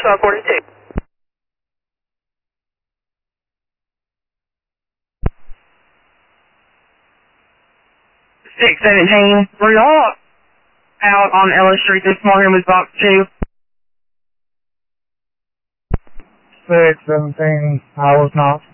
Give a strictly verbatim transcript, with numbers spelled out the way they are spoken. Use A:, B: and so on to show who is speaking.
A: twelve forty-two.
B: six seventeen, were y'all out on Ellis Street this morning with box two?
C: six seventeen, I was not.